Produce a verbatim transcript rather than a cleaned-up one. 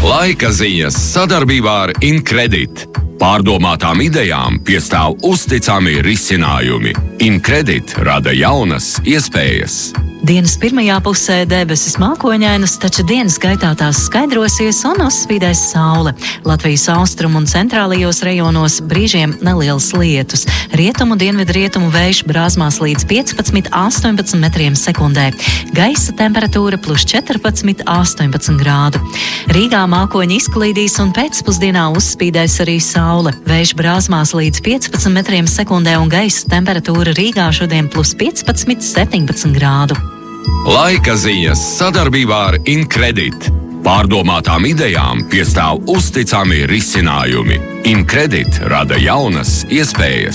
Laika ziņas sadarbībā ar Incredit. Pārdomātām idejām piestāv uzticami risinājumi. Incredit rada jaunas iespējas. Dienas pirmajā pusē debesis mākoņainas, taču dienas gaitā tās skaidrosies un uzspīdēs saule. Latvijas austrumu un centrālajos rajonos brīžiem nelielas lietus. Rietumu dienvidu rietumu vējš brāzmās līdz piecpadsmit līdz astoņpadsmit metriem sekundē. Gaisa temperatūra plus četrpadsmit līdz astoņpadsmit grādu. Rīgā mākoņi izklīdīs un pēcpusdienā uzspīdēs arī saule. Vējš brāzmās līdz piecpadsmit metriem sekundē un gaisa temperatūra Rīgā šodien plus piecpadsmit līdz septiņpadsmit grādu. Laika ziņas sadarbībā ar Incredit. Pārdomātām idejām piestāv uzticami risinājumi. Incredit rada jaunas iespējas.